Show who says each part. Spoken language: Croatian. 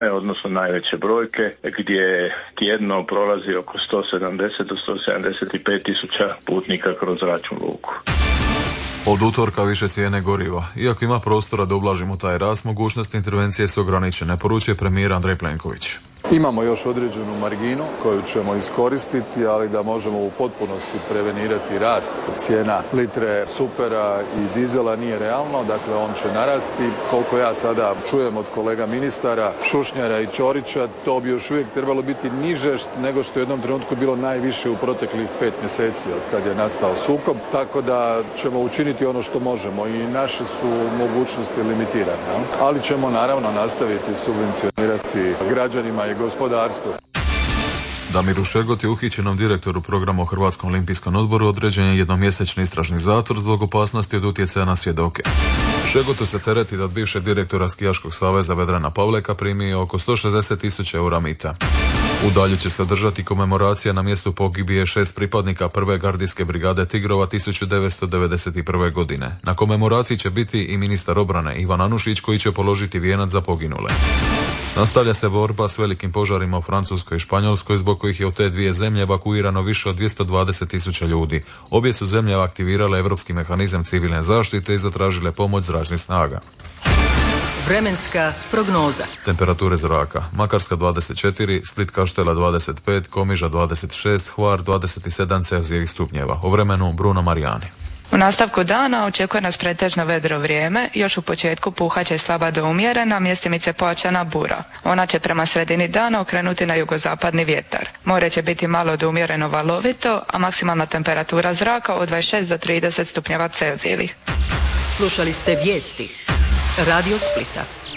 Speaker 1: odnosno najveće brojke, gdje tjedno prolazi oko 170 do 175 tisuća putnika kroz zračnu luku.
Speaker 2: Od utorka više cijene goriva. Iako ima prostora da ublažimo taj rast, mogućnosti intervencije su ograničene, poručuje premijer Andrej Plenković.
Speaker 3: Imamo još određenu marginu koju ćemo iskoristiti, ali da možemo u potpunosti prevenirati rast cijena litre supera i dizela nije realno, dakle on će narasti. Koliko ja sada čujem od kolega ministara Šušnjara i Ćorića, to bi još uvijek trebalo biti niže nego što je u jednom trenutku bilo najviše u proteklih 5 mjeseci od kad je nastao sukob, tako da ćemo učiniti ono što možemo i naše su mogućnosti limitirane, ali ćemo naravno nastaviti subvencionirati građanima i gospodarstvu.
Speaker 2: Damiru Šegoti, uhićenom direktoru programa u Hrvatskom olimpijskom odboru, određen je jednomjesečni istražni zatvor zbog opasnosti od utjecaja na svjedoke. Šegotu se tereti da od bivšeg direktora Skijaškog saveza Vedrana Pavleka primio oko 160.000 eura mita. U Dalju će se održati komemoracija na mjestu pogibije 6 pripadnika prve gardijske brigade Tigrova 1991. godine. Na komemoraciji će biti i ministar obrane Ivan Anušić koji će položiti vijenac za poginule. Nastavlja se borba s velikim požarima u Francuskoj i Španjolskoj, zbog kojih je u te dvije zemlje evakuirano više od 220.000 ljudi. Obje su zemlje aktivirale europski mehanizam civilne zaštite i zatražile pomoć zračnih snaga.
Speaker 4: Vremenska prognoza.
Speaker 2: Temperature zraka: Makarska 24, Split Kaštela 25, Komiža 26, Hvar 27 Celzijevih stupnjeva. O vremenu Bruno Marijani.
Speaker 5: U nastavku dana očekuje nas pretežno vedro vrijeme, još u početku puhat će slaba do umjerena, mjestimice pojačana bura. Ona će prema sredini dana okrenuti na jugozapadni vjetar. More će biti malo do umjereno valovito, a maksimalna temperatura zraka od 26 do 30 stupnjeva Celzijevih.
Speaker 4: Slušali ste vijesti Radio Splita.